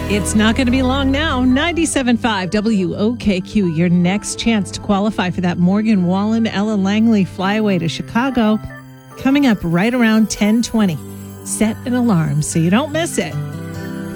It's not going to be long now. 97.5 WOKQ, your next chance to qualify for that Morgan Wallen, Ella Langley flyaway to Chicago. Coming up right around 10:20. Set an alarm so you don't miss it.